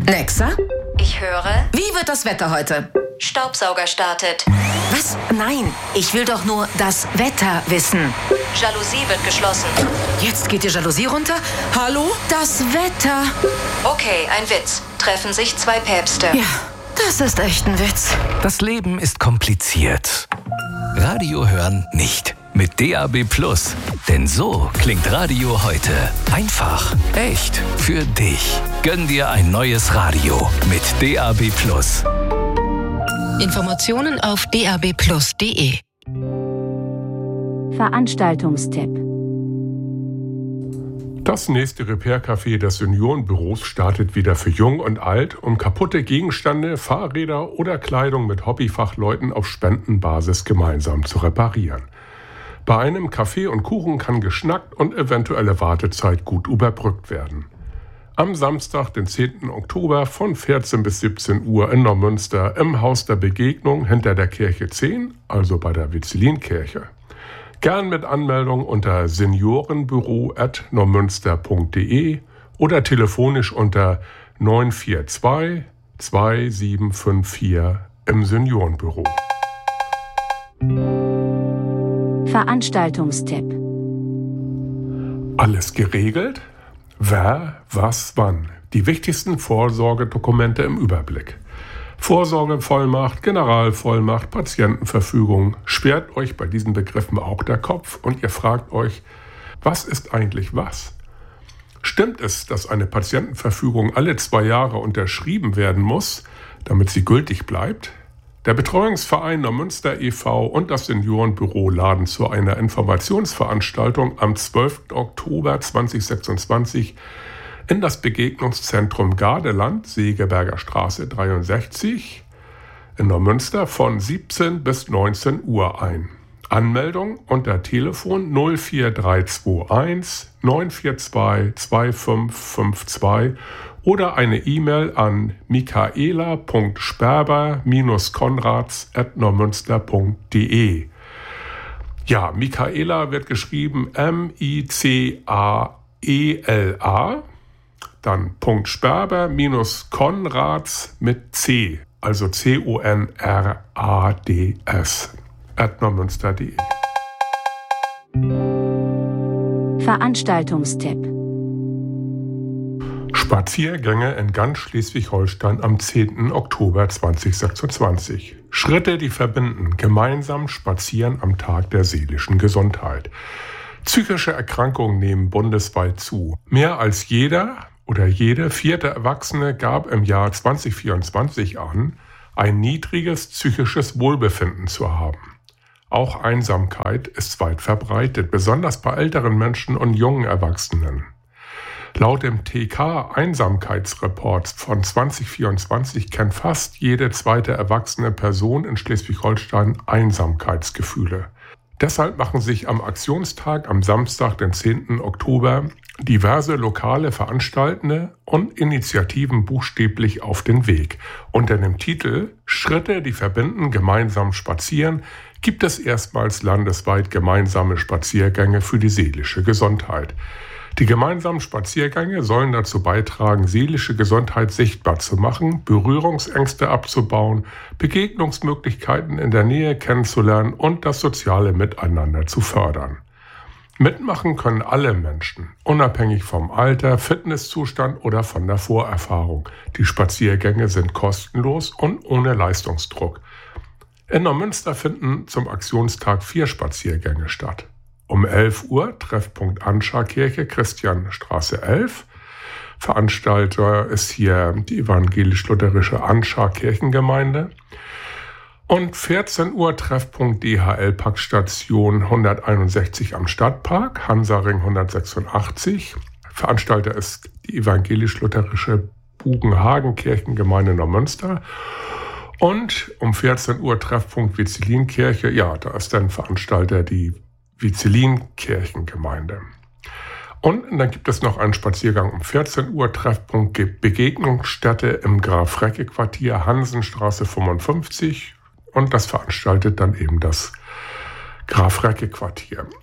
Nexa? Ich höre. Wie wird das Wetter heute? Staubsauger startet. Was? Nein, ich will doch nur das Wetter wissen. Jalousie wird geschlossen. Jetzt geht die Jalousie runter? Hallo? Das Wetter. Okay, ein Witz. Treffen sich zwei Päpste. Ja, das ist echt ein Witz. Das Leben ist kompliziert. Radio hören nicht. Mit DAB+. Denn so klingt Radio heute. Einfach, echt, für dich. Gönn dir ein neues Radio mit DAB+. Informationen auf dabplus.de. Veranstaltungstipp. Das nächste Repair-Café des Seniorenbüros startet wieder für Jung und Alt, um kaputte Gegenstände, Fahrräder oder Kleidung mit Hobbyfachleuten auf Spendenbasis gemeinsam zu reparieren. Bei einem Kaffee und Kuchen kann geschnackt und eventuelle Wartezeit gut überbrückt werden. Am Samstag, den 10. Oktober von 14 bis 17 Uhr in Neumünster im Haus der Begegnung hinter der Kirche 10, also bei der Vizelin-Kirche. Gern mit Anmeldung unter seniorenbüro@neumünster.de oder telefonisch unter 942 2754 im Seniorenbüro. Veranstaltungstipp. Alles geregelt? Wer, was, wann? Die wichtigsten Vorsorgedokumente im Überblick. Vorsorgevollmacht, Generalvollmacht, Patientenverfügung. Sperrt euch bei diesen Begriffen auch der Kopf und ihr fragt euch, was ist eigentlich was? Stimmt es, dass eine Patientenverfügung alle 2 Jahre unterschrieben werden muss, damit sie gültig bleibt? Der Betreuungsverein Neumünster e.V. und das Seniorenbüro laden zu einer Informationsveranstaltung am 12. Oktober 2026 in das Begegnungszentrum Gardeland, Segeberger Straße 63 in Neumünster von 17 bis 19 Uhr ein. Anmeldung unter Telefon 04321 942 2552 oder eine E-Mail an michaela.sperber-konrads@neumünster.de. Ja, Michaela wird geschrieben M-I-C-A-E-L-A, dann .sperber-konrads mit C, also C-O-N-R-A-D-S @neumünster.de. Veranstaltungstipp. Spaziergänge in ganz Schleswig-Holstein am 10. Oktober 2026. Schritte, die verbinden. Gemeinsam spazieren am Tag der seelischen Gesundheit. Psychische Erkrankungen nehmen bundesweit zu. Mehr als jeder oder jede 4. Erwachsene gab im Jahr 2024 an, ein niedriges psychisches Wohlbefinden zu haben. Auch Einsamkeit ist weit verbreitet, besonders bei älteren Menschen und jungen Erwachsenen. Laut dem TK-Einsamkeitsreport von 2024 kennt fast jede 2. erwachsene Person in Schleswig-Holstein Einsamkeitsgefühle. Deshalb machen sich am Aktionstag am Samstag, den 10. Oktober, diverse lokale Veranstaltende und Initiativen buchstäblich auf den Weg. Unter dem Titel »Schritte, die verbinden, gemeinsam spazieren« gibt es erstmals landesweit gemeinsame Spaziergänge für die seelische Gesundheit. Die gemeinsamen Spaziergänge sollen dazu beitragen, seelische Gesundheit sichtbar zu machen, Berührungsängste abzubauen, Begegnungsmöglichkeiten in der Nähe kennenzulernen und das soziale Miteinander zu fördern. Mitmachen können alle Menschen, unabhängig vom Alter, Fitnesszustand oder von der Vorerfahrung. Die Spaziergänge sind kostenlos und ohne Leistungsdruck. In Neumünster finden zum Aktionstag 4 Spaziergänge statt. Um 11 Uhr Treffpunkt Anschar-Kirche, Christianstraße 11. Veranstalter ist hier die evangelisch-lutherische Anschar-Kirchengemeinde. Und 14 Uhr Treffpunkt DHL-Packstation 161 am Stadtpark, Hansaring 186. Veranstalter ist die evangelisch-lutherische Bugenhagen-Kirchengemeinde Neumünster. Und um 14 Uhr Treffpunkt Vizelin-Kirche, ja, da ist dann Veranstalter die Vizelin-Kirchengemeinde. Und dann gibt es noch einen Spaziergang um 14 Uhr, Treffpunkt Begegnungsstätte im Graf-Recke-Quartier, Hansenstraße 55. Und das veranstaltet dann eben das Graf-Recke-Quartier.